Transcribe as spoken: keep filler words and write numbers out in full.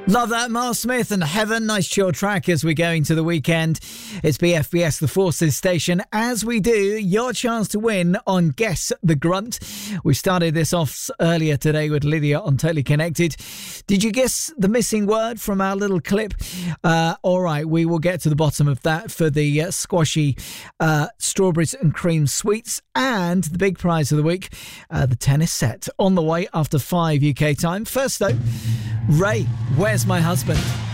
Love that, Mark Smith and Heaven. Nice chill track as we're going to the weekend. It's B F B S, the Forces station. As we do, your chance to win on Guess the Grunt. We started this off earlier today with Lydia on Totally Connected. Did you guess the missing word from our little clip? Uh, all right, we will get to the bottom of that for the uh, squashy uh, strawberries and cream sweets and the big prize of the week, uh, the tennis set. On the way after five U K time. First though, Ray, Where's My Husband?